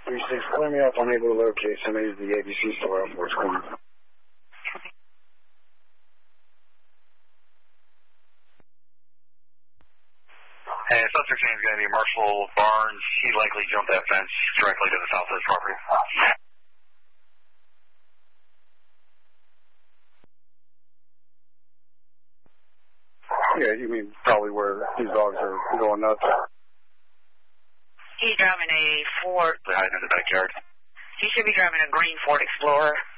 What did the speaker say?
36, clear me up, unable to locate somebody at the ABC store off Forest Corner. And suspect name is going to be Marshall Barnes. He likely jumped that fence directly to the south of his property. Yeah, you mean probably where these dogs are going nuts? He's driving a Ford. Hiding in the backyard. He should be driving a green Ford Explorer.